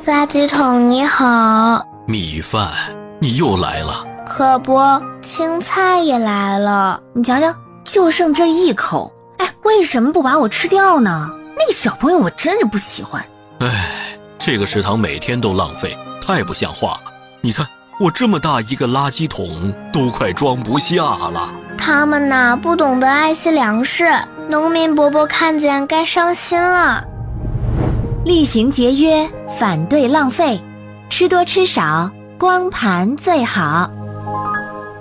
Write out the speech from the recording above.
垃圾桶你好。 米饭，你又来了。 可不，青菜也来了。 你瞧瞧，就剩这一口，为什么不把我吃掉呢？那个小朋友我真是不喜欢。 这个食堂每天都浪费，太不像话了。你看我这么大一个垃圾桶都快装不下了。 他们呐，不懂得爱惜粮食，农民伯伯看见该伤心了。 厉行节约，反对浪费，吃多吃少，光盘最好。